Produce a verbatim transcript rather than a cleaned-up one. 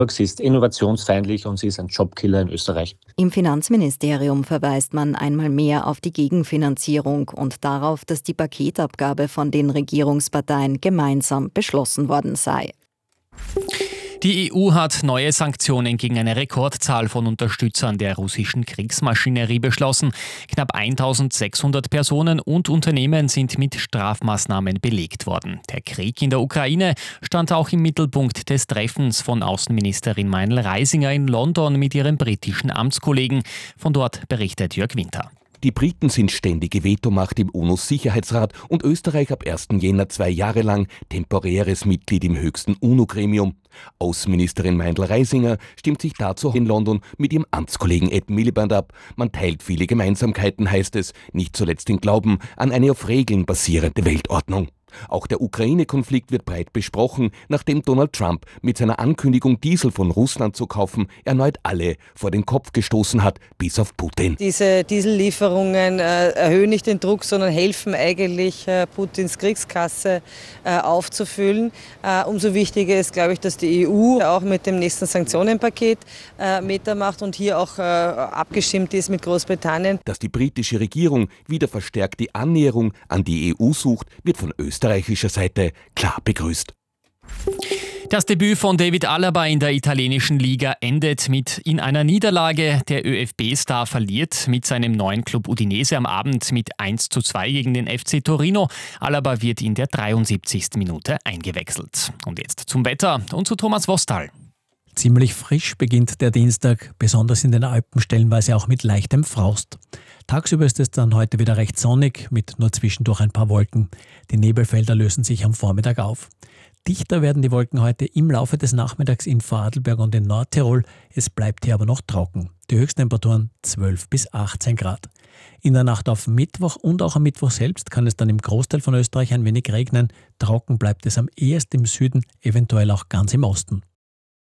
Sie ist innovationsfeindlich und sie ist ein Jobkiller in Österreich. Im Finanzministerium verweist man einmal mehr auf die Gegenfinanzierung und darauf, dass die Paketabgabe von den Regierungsparteien gemeinsam beschlossen worden sei. Die E U hat neue Sanktionen gegen eine Rekordzahl von Unterstützern der russischen Kriegsmaschinerie beschlossen. Knapp eintausendsechshundert Personen und Unternehmen sind mit Strafmaßnahmen belegt worden. Der Krieg in der Ukraine stand auch im Mittelpunkt des Treffens von Außenministerin Meinl-Reisinger in London mit ihrem britischen Amtskollegen. Von dort berichtet Jörg Winter. Die Briten sind ständige Vetomacht im U N O-Sicherheitsrat und Österreich ab ersten Jänner zwei Jahre lang temporäres Mitglied im höchsten U N O-Gremium. Außenministerin Meinl-Reisinger stimmt sich dazu in London mit ihrem Amtskollegen Ed Miliband ab. Man teilt viele Gemeinsamkeiten, heißt es, nicht zuletzt den Glauben an eine auf Regeln basierende Weltordnung. Auch der Ukraine-Konflikt wird breit besprochen, nachdem Donald Trump mit seiner Ankündigung, Diesel von Russland zu kaufen, erneut alle vor den Kopf gestoßen hat, bis auf Putin. Diese Diesellieferungen äh, erhöhen nicht den Druck, sondern helfen eigentlich, äh, Putins Kriegskasse äh, aufzufüllen. Äh, umso wichtiger ist, glaube ich, dass die E U auch mit dem nächsten Sanktionenpaket äh, mitmacht und hier auch äh, abgestimmt ist mit Großbritannien. Dass die britische Regierung wieder verstärkt die Annäherung an die E U sucht, wird von Österreich österreichischer Seite klar begrüßt. Das Debüt von David Alaba in der italienischen Liga endet mit in einer Niederlage. Der ÖFB-Star verliert mit seinem neuen Club Udinese am Abend mit eins zu zwei gegen den F C Torino. Alaba wird in der dreiundsiebzigsten Minute eingewechselt. Und jetzt zum Wetter und zu Thomas Wostal. Ziemlich frisch beginnt der Dienstag, besonders in den Alpen stellenweise auch mit leichtem Frost. Tagsüber ist es dann heute wieder recht sonnig, mit nur zwischendurch ein paar Wolken. Die Nebelfelder lösen sich am Vormittag auf. Dichter werden die Wolken heute im Laufe des Nachmittags in Vorarlberg und in Nordtirol. Es bleibt hier aber noch trocken. Die Höchsttemperaturen zwölf bis achtzehn Grad. In der Nacht auf Mittwoch und auch am Mittwoch selbst kann es dann im Großteil von Österreich ein wenig regnen. Trocken bleibt es am ehesten im Süden, eventuell auch ganz im Osten.